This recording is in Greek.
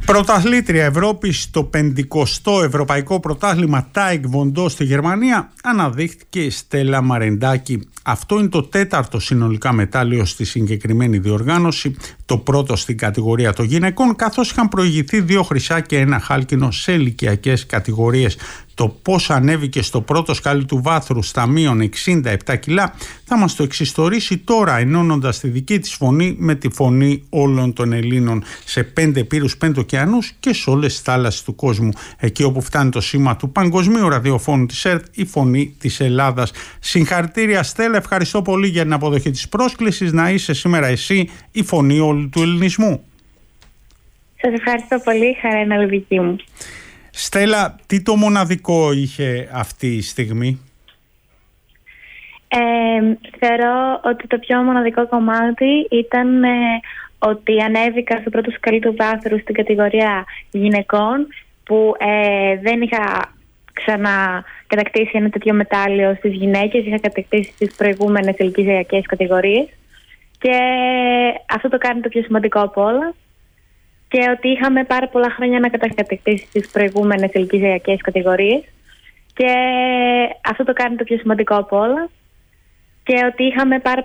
Πρωταθλήτρια Ευρώπη στο 50ο Ευρωπαϊκό Πρωτάθλημα Taekwondo στη Γερμανία αναδείχθηκε η Στέλλα Μαρεντάκη. Αυτό είναι το 4ο συνολικά μετάλλιο στη συγκεκριμένη διοργάνωση, το πρώτο στην κατηγορία των γυναικών, καθώς είχαν προηγηθεί 2 χρυσά και 1 χάλκινο σε ηλικιακές κατηγορίες. Το πώς ανέβηκε στο πρώτο σκάλι του βάθρου στα μείον 67 κιλά θα μας το εξιστορήσει τώρα, ενώνοντας τη δική της φωνή με τη φωνή όλων των Ελλήνων σε 5 πύρους, 5 ωκεανούς και σε όλες τις θάλασσες του κόσμου. Εκεί όπου φτάνει το σήμα του Παγκοσμίου Ραδιοφώνου της ΕΡΤ, η φωνή της Ελλάδας. Συγχαρητήρια Στέλλα, ευχαριστώ πολύ για την αποδοχή της πρόσκλησης να είσαι σήμερα εσύ η φωνή όλου του ελληνισμού. Σας ευχαριστώ πολύ, χαρά είναι όλη δική μου. Στέλλα, τι το μοναδικό είχε αυτή η στιγμή? Θεωρώ ότι το πιο μοναδικό κομμάτι ήταν ότι ανέβηκα στο πρώτο σκαλί του βάθρου στην κατηγορία γυναικών, που δεν είχα ξανά κατακτήσει ένα τέτοιο μετάλλιο στις γυναίκες, είχα κατακτήσει στις προηγούμενες ηλικιακές κατηγορίες, και αυτό το κάνει το πιο σημαντικό από όλα. Και ότι είχαμε πάρα πολλά χρόνια να κατακτήσει στις προηγούμενες ηλικιακές κατηγορίες, και αυτό το κάνει το πιο σημαντικό από όλα. Και ότι είχαμε πάρα